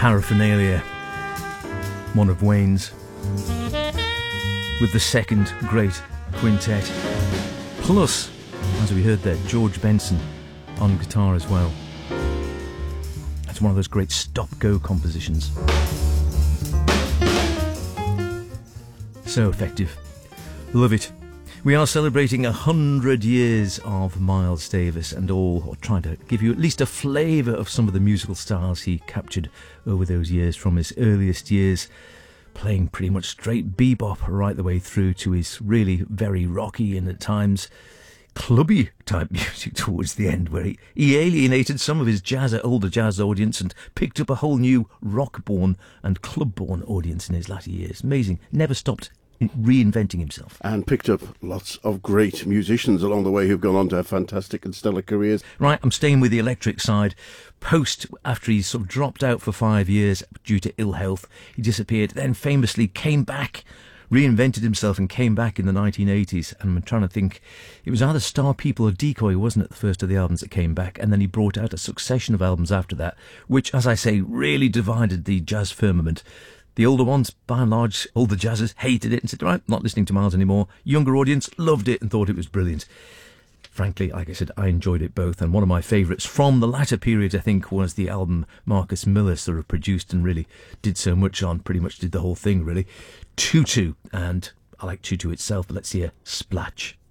Paraphernalia, one of Wayne's, with the second great quintet. Plus, as we heard there, George Benson on guitar as well. It's one of those great stop-go compositions. So effective. Love it. We are celebrating 100 years of Miles Davis and all, or trying to give you at least a flavour of some of the musical styles he captured over those years, from his earliest years, playing pretty much straight bebop right the way through to his really very rocky and at times clubby type music towards the end, where he alienated some of his older jazz audience and picked up a whole new rock-born and club-born audience in his latter years. Amazing. Never stopped reinventing himself. And picked up lots of great musicians along the way who've gone on to have fantastic and stellar careers. Right, I'm staying with the electric side. After he sort of dropped out for 5 years due to ill health, he disappeared, then famously came back, reinvented himself and came back in the 1980s. And I'm trying to think, it was either Star People or Decoy, wasn't it, the first of the albums that came back? And then he brought out a succession of albums after that, which, as I say, really divided the jazz firmament. The older ones, by and large, older jazzers, hated it and said, right, not listening to Miles anymore. Younger audience loved it and thought it was brilliant. Frankly, like I said, I enjoyed it both. And one of my favourites from the latter period, I think, was the album Marcus Miller sort of produced and really did so much on, pretty much did the whole thing, really. Tutu, and I like Tutu itself, but let's hear Splatch.